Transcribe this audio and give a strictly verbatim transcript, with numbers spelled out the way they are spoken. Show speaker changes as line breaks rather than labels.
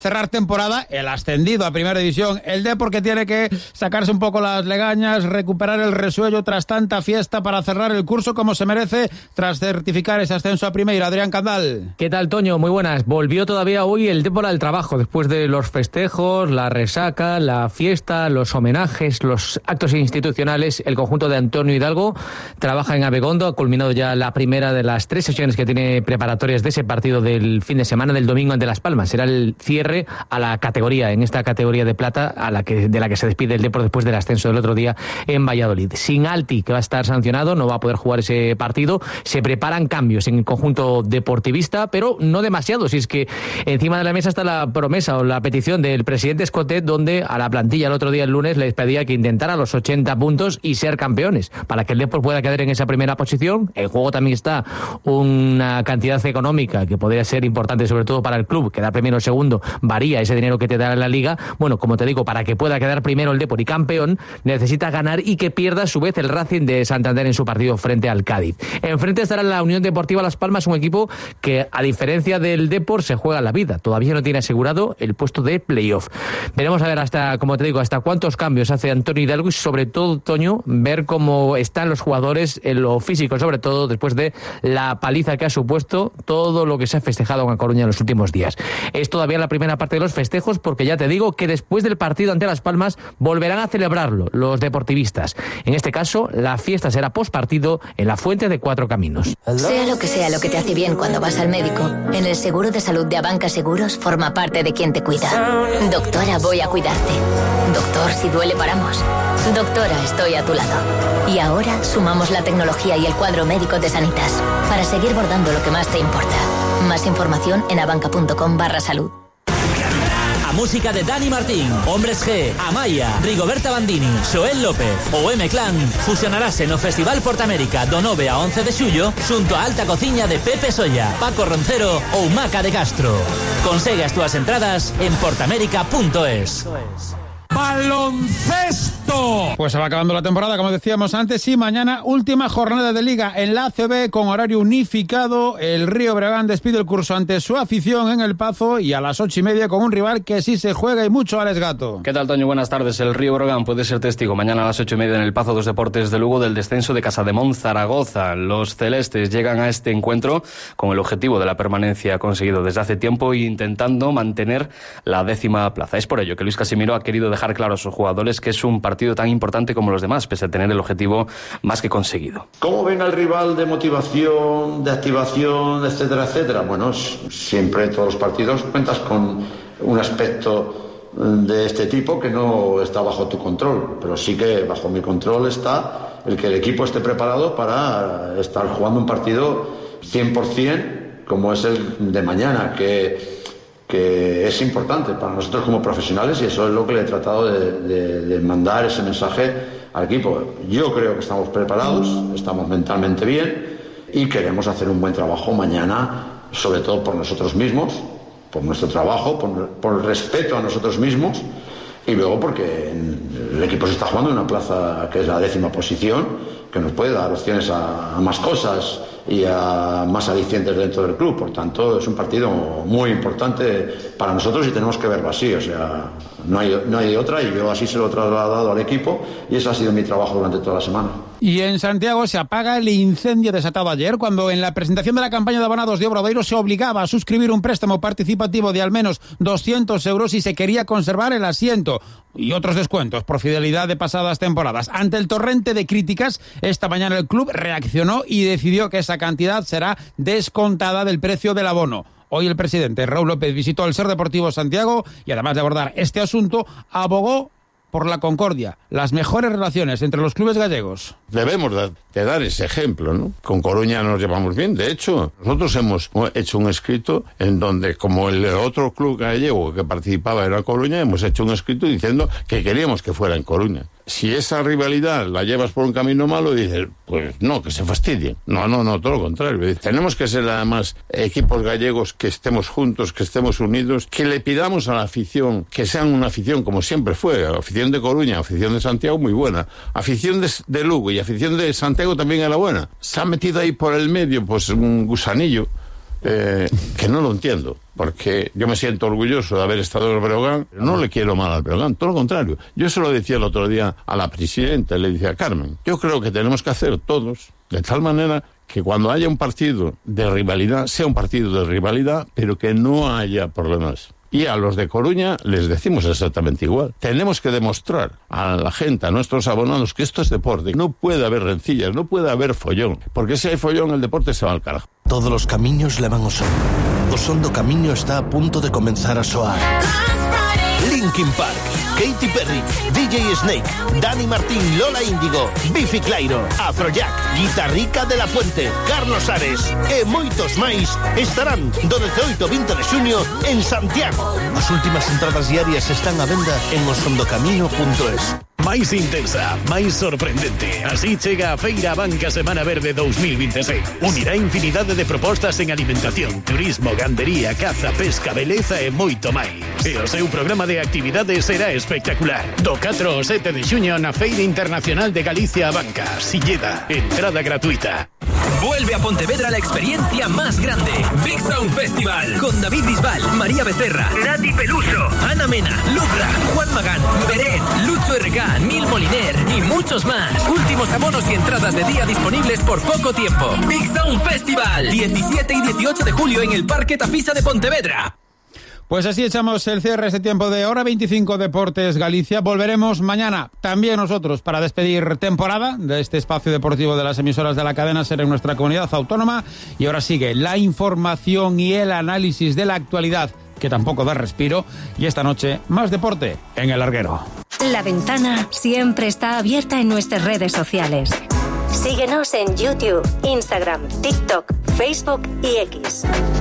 cerrar temporada el ascendido a Primera División. El Depor, que tiene que sacarse un poco las legañas, recuperar el resuello tras tanta fiesta para cerrar el curso como se merece tras certificar ese ascenso a Primera. Adrián Candal.
¿Qué tal, Toño? Muy buenas. Volvió todavía hoy el Depor al trabajo después de los festejos, la resaca, la fiesta, los homenajes, los actos institucionales. El conjunto de Antonio Hidalgo trabaja en Abegondo. Ha culminado ya la primera de las tres sesiones que tiene preparatorias de ese partido del fin de semana del domingo ante Las Palmas. Será el cierre a la categoría, en esta categoría de plata a la que, de la que se despide el Depor después del ascenso del otro día en Valladolid. Sin Alti, que va a estar sancionado, no va a poder jugar ese partido. Se preparan cambios en el conjunto deportivista, pero no demasiado, si es que encima de la mesa está la promesa o la petición del presidente Escotet, donde a la plantilla el otro día, el lunes, les pedía que intentara los ochenta puntos y ser campeones, para que el Depor pueda quedar en esa primera posición. En juego también está una cantidad económica que podría ser importante, sobre todo para el club, quedar primero o segundo, varía ese dinero que te da la Liga. Bueno, como te digo, para que pueda quedar primero el Depor y campeón, necesita ganar y que pierda a su vez el Racing de Santander en su partido frente al Cádiz. Enfrente estará la Unión Deportiva Las Palmas, un equipo que, a diferencia del Depor, se juega la vida. Todavía no tiene asegurado el puesto de playoff. Veremos a ver hasta, como te digo, hasta cuántos cambios hace Antonio Hidalgo y, sobre todo, Toño, ver cómo están los jugadores en lo físico, sobre todo después de la paliza que ha supuesto todo lo que se ha festejado en A Coruña en los últimos días. Es todavía la primera parte de los festejos, porque ya te digo que después del partido ante Las Palmas volverán a celebrarlo los deportivistas. En este caso, la fiesta será postpartido en la Fuente de Cuatro Caminos.
Sea lo que sea lo que te hace bien cuando vas al médico, en el seguro de salud de Abanca Seguros forma parte de quien te cuida. Doctora, voy a cuidarte. Doctor, si duele paramos. Doctora, estoy a tu lado. Y ahora sumamos la tecnología y el cuadro médico de Sanitas para seguir bordando lo que más te importa. Más información en abanca.com barra salud.
A música de Dani Martín, Hombres G, Amaya, Rigoberta Bandini, Xoel López o M-Clan fusionarase no Festival Portamérica do nove a once de xullo xunto a Alta Cociña de Pepe Solla, Paco Roncero ou Maca de Castro. Consegue as túas entradas en portamérica punto es.
¡Baloncesto! Pues se va acabando la temporada, como decíamos antes, y mañana última jornada de Liga en la A C B con horario unificado. El Río Breogán despide el curso ante su afición en El Pazo y a las ocho y media con un rival que sí se juega y mucho. Alex Gato.
¿Qué tal, Toño? Buenas tardes. El Río Breogán puede ser testigo mañana a las ocho y media en El Pazo dos Deportes de Lugo del descenso de Casademont Zaragoza. Los celestes llegan a este encuentro con el objetivo de la permanencia conseguido desde hace tiempo e intentando mantener la décima plaza. Es por ello que Luis Casimiro ha querido dejar claro a sus jugadores que es un partido tan importante como los demás, pese a tener el objetivo más que conseguido.
¿Cómo ven al rival de motivación, de activación, etcétera, etcétera? Bueno, siempre en todos los partidos cuentas con un aspecto de este tipo que no está bajo tu control, pero sí que bajo mi control está el que el equipo esté preparado para estar jugando un partido cien por ciento como es el de mañana, que que es importante para nosotros como profesionales, y eso es lo que le he tratado de, de, de mandar ese mensaje al equipo. Yo creo que estamos preparados, estamos mentalmente bien y queremos hacer un buen trabajo mañana, sobre todo por nosotros mismos, por nuestro trabajo, por, por el respeto a nosotros mismos, y luego porque el equipo se está jugando en una plaza que es la décima posición, que nos puede dar opciones a, a más cosas y a más alicientes dentro del club. Por tanto, es un partido muy importante para nosotros y tenemos que verlo así. O sea, no hay, no hay otra, y yo así se lo he trasladado al equipo y ese ha sido mi trabajo durante toda la semana.
Y en Santiago se apaga el incendio desatado ayer cuando en la presentación de la campaña de abonados de Obradoiro se obligaba a suscribir un préstamo participativo de al menos doscientos euros y se quería conservar el asiento y otros descuentos por fidelidad de pasadas temporadas. Ante el torrente de críticas, esta mañana el club reaccionó y decidió que esa cantidad será descontada del precio del abono. Hoy el presidente Raúl López visitó el Ser Deportivo Santiago y, además de abordar este asunto, abogó por la concordia, las mejores relaciones entre los clubes gallegos.
Debemos de, de dar ese ejemplo, ¿no? Con Coruña nos llevamos bien. De hecho, nosotros hemos hecho un escrito en donde, como el otro club gallego que participaba era Coruña, hemos hecho un escrito diciendo que queríamos que fuera en Coruña. Si esa rivalidad la llevas por un camino malo, dices, pues no, que se fastidie. No, no, no, todo lo contrario. Tenemos que ser además equipos gallegos que estemos juntos, que estemos unidos, que le pidamos a la afición que sean una afición como siempre fue, afición de Coruña, afición de Santiago muy buena, afición de, de Lugo y afición de Santiago también era buena. Se ha metido ahí por el medio pues un gusanillo eh, que no lo entiendo, porque yo me siento orgulloso de haber estado en el Breogán, pero no le quiero mal al Breogán, todo lo contrario. Yo se lo decía el otro día a la presidenta, le decía, Carmen, yo creo que tenemos que hacer todos, de tal manera que cuando haya un partido de rivalidad, sea un partido de rivalidad, pero que no haya problemas. Y a los de Coruña les decimos exactamente igual. Tenemos que demostrar a la gente, a nuestros abonados, que esto es deporte. No puede haber rencillas, no puede haber follón. Porque si hay follón, el deporte se va al carajo.
Todos los camiños levan ao son. O son do camiño está a punto de comenzar a soar. Linkin Park, Katy Perry, D J Snake, Dani Martín, Lola Índigo, Bifi Clyro, Afrojack, Guitarrica de la Fuente, Carlos Ares e moitos máis estarán do dezaoito ao vinte de xuño en Santiago. As últimas entradas diarias están á venda en osondocamiño punto es.
Máis intensa, máis sorprendente. Así chega a Feira Banca Semana Verde dos mil veintiséis. Unirá infinidade de propostas en alimentación, turismo, gandería, caza, pesca, beleza e moito máis. E o seu programa de actividades será espectacular. Do catro ao sete de xuño na Feira Internacional de Galicia Banca, Silleda, entrada gratuita.
Vuelve a Pontevedra la experiencia más grande. Big Sound Festival. Con David Bisbal, María Becerra, Nati Peluso, Ana Mena, Lucra, Juan Magán, Beret, Lucho R K, Nil Moliner y muchos más. Últimos abonos y entradas de día disponibles por poco tiempo. Big Sound Festival. diecisiete y dieciocho de julio en el Parque Tafisa de Pontevedra.
Pues así echamos el cierre este tiempo de Hora veinticinco Deportes Galicia. Volveremos mañana también nosotros para despedir temporada de este espacio deportivo de las emisoras de la cadena SER en nuestra comunidad autónoma. Y ahora sigue la información y el análisis de la actualidad, que tampoco da respiro. Y esta noche, más deporte en El Larguero.
La Ventana siempre está abierta en nuestras redes sociales. Síguenos en YouTube, Instagram, TikTok, Facebook y X.